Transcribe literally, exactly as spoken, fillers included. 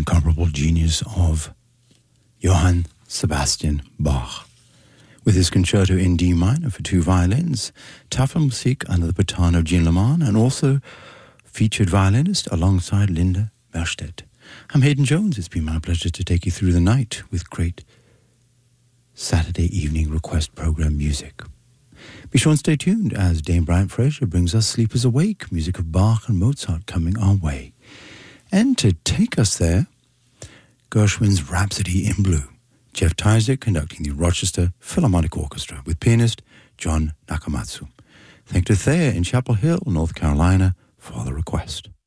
incomparable genius of Johann Sebastian Bach. With his concerto in D minor for two violins, Tafelmusik under the baton of Jean Leman, and also featured violinist alongside Linda Berstedt. I'm Hayden Jones. It's been my pleasure to take you through the night with great Saturday evening request program music. Be sure and stay tuned as Dame Bryant Fraser brings us Sleepers Awake, music of Bach and Mozart coming our way. And to take us there, Gershwin's Rhapsody in Blue. Jeff Tyzik conducting the Rochester Philharmonic Orchestra with pianist John Nakamatsu. Thank to Thea in Chapel Hill, North Carolina for the request.